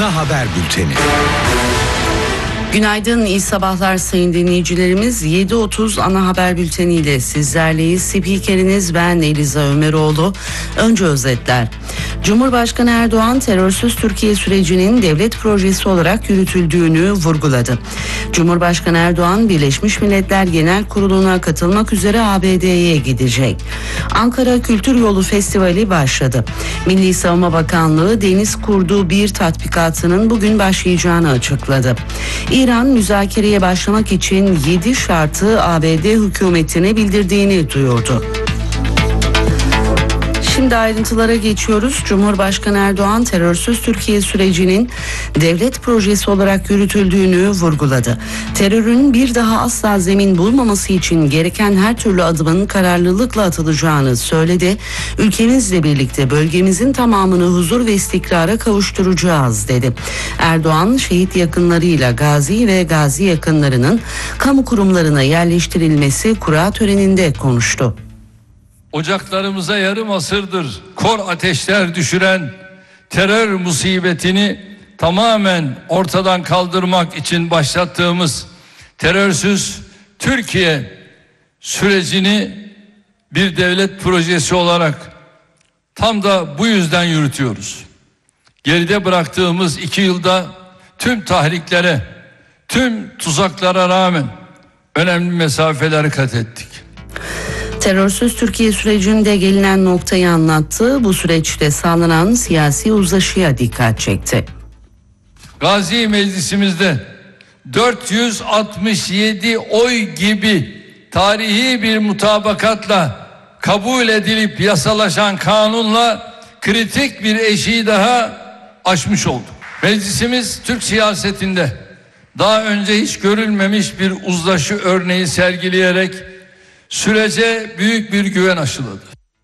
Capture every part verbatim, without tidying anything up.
Ana Haber Bülteni. Günaydın, iyi sabahlar sayın dinleyicilerimiz. yedi otuz Ana Haber Bülteni ile sizlerleyiz. Spikeriniz ben Eliza Ömeroğlu. Önce özetler. Cumhurbaşkanı Erdoğan terörsüz Türkiye sürecinin devlet projesi olarak yürütüldüğünü vurguladı. Cumhurbaşkanı Erdoğan Birleşmiş Milletler Genel Kurulu'na katılmak üzere A B D'ye gidecek. Ankara Kültür Yolu Festivali başladı. Milli Savunma Bakanlığı deniz kurdu bir tatbikatının bugün başlayacağını açıkladı. İran müzakereye başlamak için yedi şartı A B D hükümetine bildirdiğini duyurdu. Şimdi ayrıntılara geçiyoruz. Cumhurbaşkanı Erdoğan terörsüz Türkiye sürecinin devlet projesi olarak yürütüldüğünü vurguladı. Terörün bir daha asla zemin bulmaması için gereken her türlü adımın kararlılıkla atılacağını söyledi. Ülkemizle birlikte bölgemizin tamamını huzur ve istikrara kavuşturacağız dedi. Erdoğan şehit yakınlarıyla gazi ve gazi yakınlarının kamu kurumlarına yerleştirilmesi kura töreninde konuştu. Ocaklarımıza yarım asırdır kor ateşler düşüren terör musibetini tamamen ortadan kaldırmak için başlattığımız terörsüz Türkiye sürecini bir devlet projesi olarak tam da bu yüzden yürütüyoruz. Geride bıraktığımız iki yılda tüm tahriklere, tüm tuzaklara rağmen önemli mesafeler kat ettik. Terörsüz Türkiye sürecinde gelinen noktayı anlattı. Bu süreçte sağlanan siyasi uzlaşıya dikkat çekti. Gazi Meclisimizde dört yüz altmış yedi oy gibi tarihi bir mutabakatla kabul edilip yasalaşan kanunla kritik bir eşiği daha aşmış olduk. Meclisimiz Türk siyasetinde daha önce hiç görülmemiş bir uzlaşı örneği sergileyerek sürece büyük bir güven aşıladı.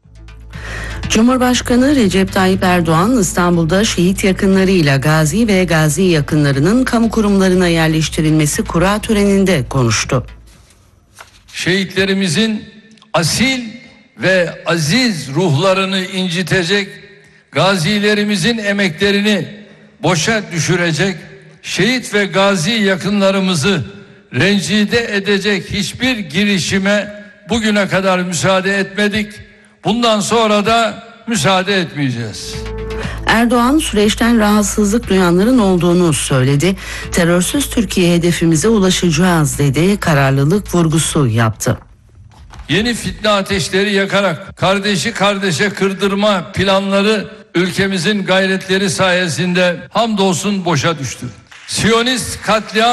Cumhurbaşkanı Recep Tayyip Erdoğan İstanbul'da şehit yakınlarıyla gazi ve gazi yakınlarının kamu kurumlarına yerleştirilmesi kura töreninde konuştu. Şehitlerimizin asil ve aziz ruhlarını incitecek, gazilerimizin emeklerini boşa düşürecek, şehit ve gazi yakınlarımızı rencide edecek hiçbir girişime bugüne kadar müsaade etmedik. Bundan sonra da müsaade etmeyeceğiz. Erdoğan süreçten rahatsızlık duyanların olduğunu söyledi. Terörsüz Türkiye hedefimize ulaşacağız dedi. Kararlılık vurgusu yaptı. Yeni fitne ateşleri yakarak kardeşi kardeşe kırdırma planları ülkemizin gayretleri sayesinde hamdolsun boşa düştü. Siyonist katliam